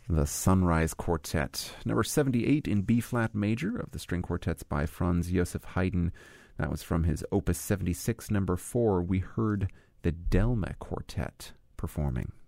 The Sunrise Quartet, number 78 in B-flat major of the string quartets by Franz Joseph Haydn. That was from his Opus 76, number 4. We heard the Delme Quartet performing.